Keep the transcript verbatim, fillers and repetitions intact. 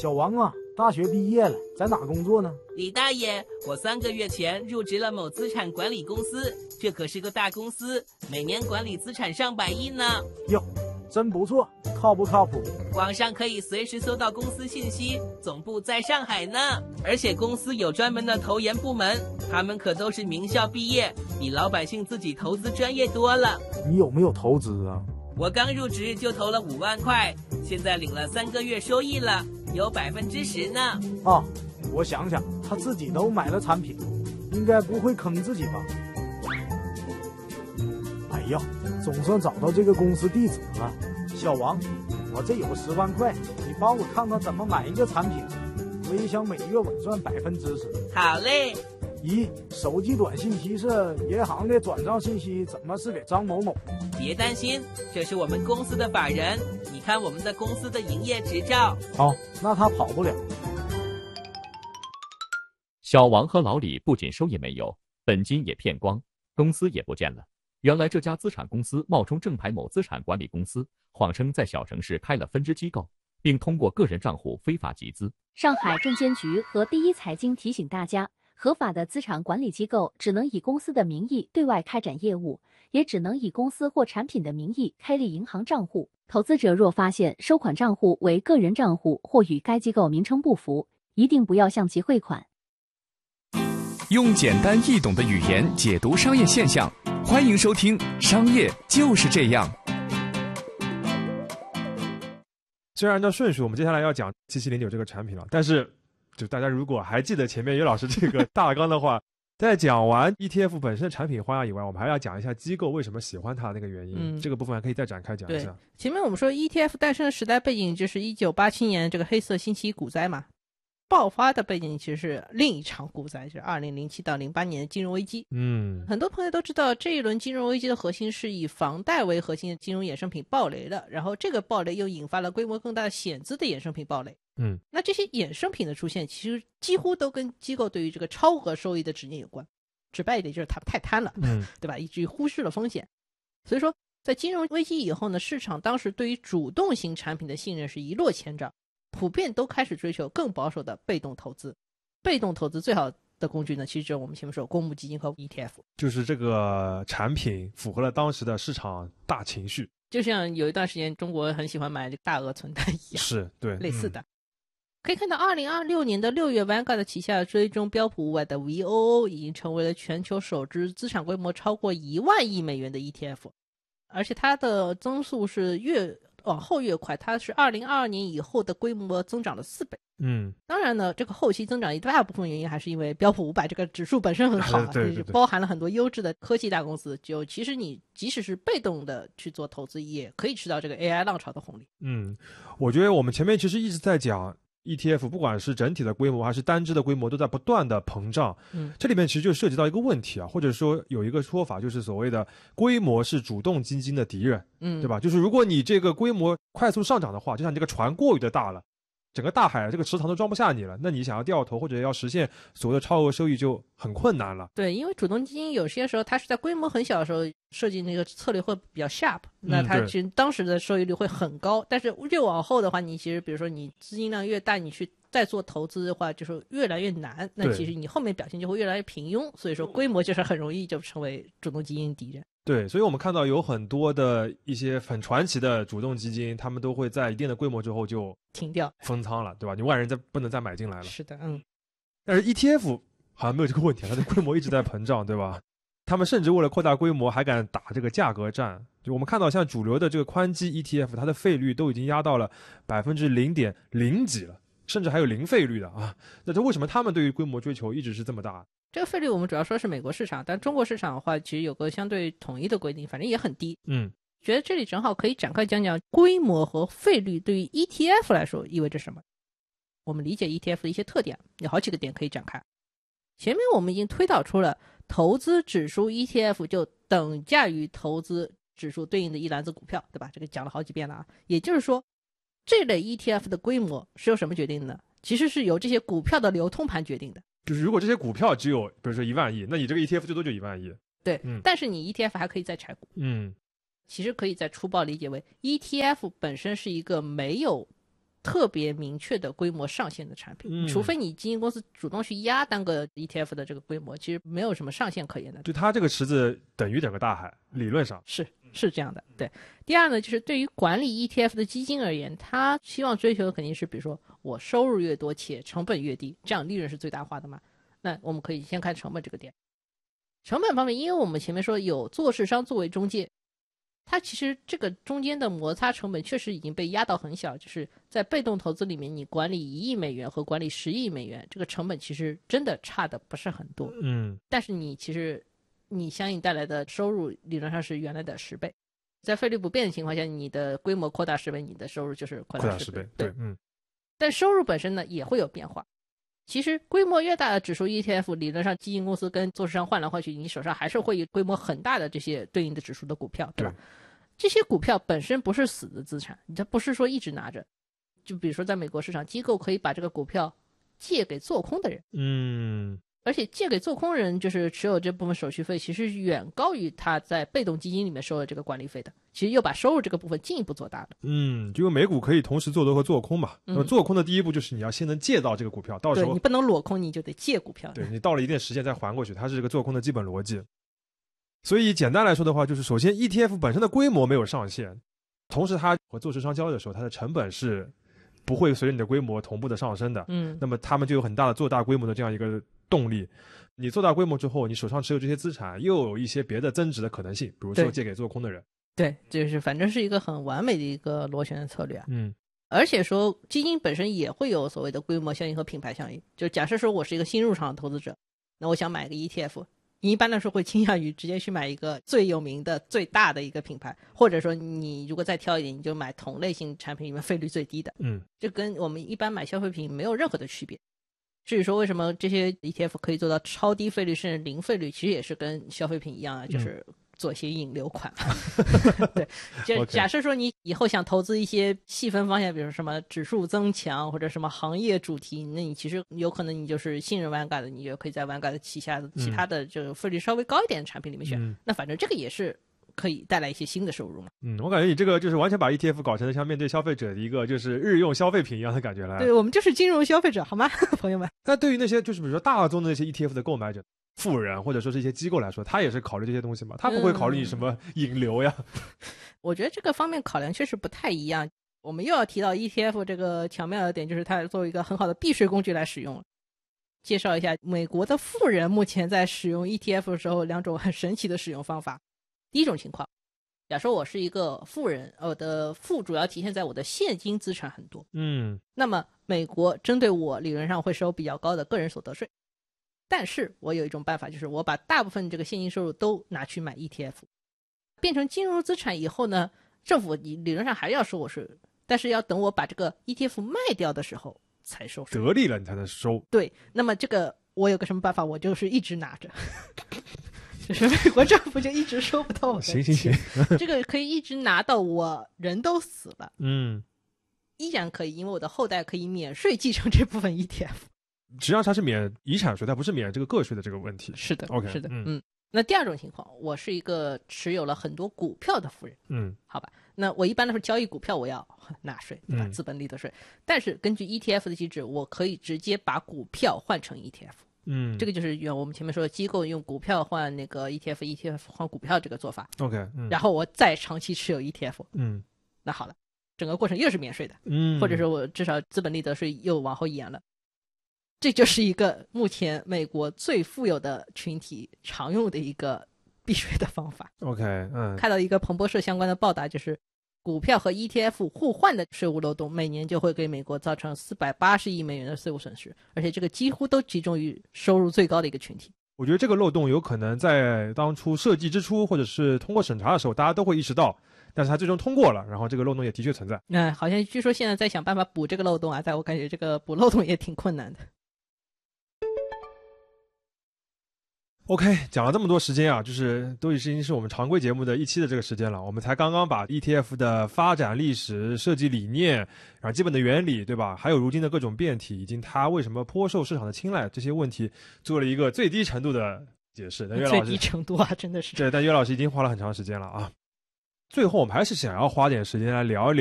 小王啊，大学毕业了，在哪工作呢？ 李大爷，我三个月前入职了某资产管理公司，这可是个大公司，每年管理资产上百亿呢。 哟，真不错，靠不靠谱？ 网上可以随时搜到公司信息，总部在上海呢。而且公司有专门的投研部门，他们可都是名校毕业，比老百姓自己投资专业多了。 你有没有投资啊？ 我刚入职就投了五万块，现在领了三个月收益了，有百分之十呢。 啊，我想想，他自己都买了产品，应该不会坑自己吧？哎呀，总算找到这个公司地址了。小王，我这有十万块，你帮我看看怎么买一个产品，我也想每月稳赚百分之十。 好嘞。 咦，手机短信提示银行的转账信息怎么是给张某某？ 别担心，这是我们公司的法人，你看我们的公司的营业执照。 哦，那他跑不了。 小王和老李不仅收益没有，本金也骗光，公司也不见了。原来这家资产公司冒充正牌某资产管理公司，谎称在小城市开了分支机构，并通过个人账户非法集资。 上海证监局和第一财经提醒大家，合法的资产管理机构只能以公司的名义对外开展业务，也只能以公司或产品的名义开立银行账户。投资者若发现收款账户为个人账户或与该机构名称不符，一定不要向其汇款。 用简单易懂的语言解读商业现象，欢迎收听《商业就是这样》。 虽然按照顺序，我们接下来要讲七七零九这个产品了，但是就大家如果还记得前面于老师这个大纲的话，在讲完 E T F 本身的产品花样以外，我们还要讲一下机构为什么喜欢它的那个原因。嗯，这个部分还可以再展开讲一下。 前面我们说 E T F 诞生的时代背景就是一九八七年这个黑色星期一股灾嘛，爆发的背景其实是另一场股灾，就是二零零七到零八年的金融危机。 嗯， 很多朋友都知道，这一轮金融危机的核心是以房贷为核心的金融衍生品暴雷了，然后这个暴雷又引发了规模更大的险资的衍生品暴雷。 嗯， 那这些衍生品的出现，其实几乎都跟机构对于这个超额收益的执念有关。直白一点就是他们太贪了， 嗯， 对吧？以至于忽视了风险。所以说，在金融危机以后呢，市场当时对于主动型产品的信任是一落千丈，普遍都开始追求更保守的被动投资。被动投资最好的工具呢，其实就是我们前面说公募基金和 E T F， 就是这个产品符合了当时的市场大情绪， 就像有一段时间中国很喜欢买大额存单一样， 是对类似的。嗯，可以看到二零二六年的六月 Vanguard 旗下追踪标普五百的 V O O 已经成为了全球首支资产规模超过一万亿美元的 E T F， 而且它的增速是越往后越快，它是二零二二年以后的规模增长了四倍。 嗯， 当然呢，这个后期增长一大部分原因还是因为标普五百这个指数本身很好， 对对对， 包含了很多优质的科技大公司，就其实你即使是被动的去做投资，也可以吃到这个 A I 浪潮的红利。 嗯，我觉得我们前面其实一直在讲E T F 不管是整体的规模还是单只的规模都在不断的膨胀， 嗯， 这里面其实就涉及到一个问题啊，或者说有一个说法就是所谓的规模是主动基金的敌人， 嗯， 对吧？就是如果你这个规模快速上涨的话，就像你这个船过于的大了，整个大海这个池塘都装不下你了，那你想要掉头或者要实现所谓的超额收益就很困难了。 对，因为主动基金有些时候它是在规模很小的时候设计那个策略会比较 sharp， 那它其实当时的收益率会很高，嗯，但是越往后的话，你其实比如说你资金量越大，你去再做投资的话就是越来越难，那其实你后面表现就会越来越平庸，所以说规模就是很容易就成为主动基金敌人。 对，所以我们看到有很多的一些很传奇的主动基金，他们都会在一定的规模之后就停掉封仓了，对吧？你外人再不能再买进来了。 是的，嗯。 但是 E T F 好像没有这个问题，它的规模一直在膨胀，对吧？他们甚至为了扩大规模还敢打这个价格战。就我们看到像主流的这个宽基 E T F， 它的费率都已经压到了百分之零点零几了，甚至还有零费率的啊。那这为什么他们对于规模追求一直是这么大？ 这个费率我们主要说是美国市场，但中国市场的话其实有个相对统一的规定，反正也很低。 嗯， 觉得这里正好可以展开讲讲规模和费率对于 E T F 来说意味着什么。我们理解 E T F 的一些特点有好几个点可以展开。前面我们已经推导出了投资指数 E T F 就等价于投资指数对应的一篮子股票，对吧？这个讲了好几遍了啊。也就是说这类 E T F 的规模是由什么决定的呢？其实是由这些股票的流通盘决定的。 就是如果这些股票只有比如说一万亿，那你这个 E T F 最多就一万亿。 对， 嗯， 但是你 E T F 还可以再拆股。 嗯， 其实可以再粗暴理解为 E T F 本身是一个没有特别明确的规模上限的产品， 嗯除非你基金公司主动去压单个 E T F 的这个规模，其实没有什么上限可言的。 就它这个池子等于整个大海，理论上是是这样的，对。第二呢，就是对于管理 E T F 的基金而言，它希望追求的肯定是，比如说我收入越多且成本越低，这样利润是最大化的嘛。那我们可以先看成本这个点。成本方面，因为我们前面说有做市商作为中介，它其实这个中间的摩擦成本确实已经被压到很小，就是在被动投资里面，你管理一亿美元和管理十亿美元，这个成本其实真的差的不是很多。 嗯， 但是你其实你相应带来的收入理论上是原来的十倍，在费率不变的情况下，你的规模扩大十倍，你的收入就是扩大十倍。 对，嗯。 但收入本身呢也会有变化。其实规模越大的指数 E T F， 理论上基金公司跟做市商换来换去，你手上还是会有规模很大的这些对应的指数的股票，对吧？对，这些股票本身不是死的资产，它不是说一直拿着。就比如说在美国市场，机构可以把这个股票借给做空的人， 嗯， 而且借给做空人就是持有这部分手续费，其实远高于他在被动基金里面收的这个管理费的，其实又把收入这个部分进一步做大了。 嗯，因为美股可以同时做多和做空嘛。那么做空的第一步就是你要先能借到这个股票，到时候对你不能裸空，你就得借股票。 对，你到了一定时间再还过去，它是这个做空的基本逻辑。所以简单来说的话，就是首先 E T F 本身的规模没有上限，同时它和做市商交易的时候，它的成本是不会随着你的规模同步的上升的。 嗯， 那么他们就有很大的做大规模的这样一个动力。你做大规模之后，你手上持有这些资产又有一些别的增值的可能性，比如说借给做空的人。 对，就是反正是一个很完美的一个螺旋的策略啊。 嗯， 而且说基金本身也会有所谓的规模效应和品牌效应。就假设说我是一个新入场的投资者，那我想买个 E T F， 你一般来说会倾向于直接去买一个最有名的最大的一个品牌，或者说你如果再挑一点，你就买同类型产品里面费率最低的。 嗯， 这跟我们一般买消费品没有任何的区别。至于说为什么这些 E T F 可以做到超低费率甚至零费率，其实也是跟消费品一样啊，就是做一些引流款。对，就假设说你以后想投资一些细分方向，比如什么指数增强或者什么行业主题，那你其实有可能你就是信任 Vanguard 的，你就可以在 Vanguard 旗下的其他的这个费率稍微高一点的产品里面选。 嗯、 那反正这个也是可以带来一些新的收入嘛。 嗯，我感觉你这个就是完全把 E T F 搞成了像面对消费者的一个就是日用消费品一样的感觉了。 对，我们就是金融消费者，好吗，朋友们？ 但对于那些就是比如说大宗的那些 E T F 的购买者、富人或者说是一些机构来说，他也是考虑这些东西嘛？他不会考虑你什么引流呀？ 嗯、我觉得这个方面考量确实不太一样。我们又要提到 E T F 这个巧妙的点，就是它作为一个很好的避税工具来使用了。介绍一下美国的富人目前在使用 E T F 的时候两种很神奇的使用方法。第一种情况，假设我是一个富人，我的富主要体现在我的现金资产很多， 嗯， 那么美国针对我理论上会收比较高的个人所得税，但是我有一种办法，就是我把大部分这个现金收入都拿去买 E T F， 变成金融资产以后呢，政府理论上还要收我税，但是要等我把这个 E T F 卖掉的时候才收税， 得利了你才能收。 对，那么这个我有个什么办法，我就是一直拿着。就是美国政府就一直收不到我的钱， 行行行， 这个可以一直拿到我人都死了， 嗯， 依然可以，因为我的后代可以免税继承这部分 E T F。 实际上它是免遗产税，它不是免这个个税的这个问题。 是的 ，OK， 是的， 嗯。 嗯。那第二种情况，我是一个持有了很多股票的富人， 嗯， 好吧，那我一般来说交易股票我要纳税，对吧？ 嗯、 资本利得税。但是根据 E T F 的机制，我可以直接把股票换成 E T F。 嗯， 这个就是原我们前面说的机构用股票换那个 E T F，E T F 换股票这个做法。 OK， 嗯， 然后我再长期持有 E T F， 嗯， 那好了，整个过程又是免税的， 嗯， 或者说我至少资本利得税又往后延了。这就是一个目前美国最富有的群体常用的一个避税的方法。 OK， 嗯， 看到一个彭博社相关的报道，就是股票和 E T F 互换的税务漏洞每年就会给美国造成四百八十亿美元的税务损失，而且这个几乎都集中于收入最高的一个群体。 我觉得这个漏洞有可能在当初设计之初或者是通过审查的时候大家都会意识到，但是它最终通过了，然后这个漏洞也的确存在。 嗯，好像据说现在在想办法补这个漏洞啊，在我感觉这个补漏洞也挺困难的。 OK， 讲了这么多时间啊，就是都已经是我们常规节目的一期的这个时间了。我们才刚刚把 E T F 的发展历史、设计理念，然后基本的原理，对吧？还有如今的各种变体，以及它为什么颇受市场的青睐，这些问题做了一个最低程度的解释。但岳老师最低程度啊，真的是。 对，但岳老师已经花了很长时间了啊。最后，我们还是想要花点时间来聊一聊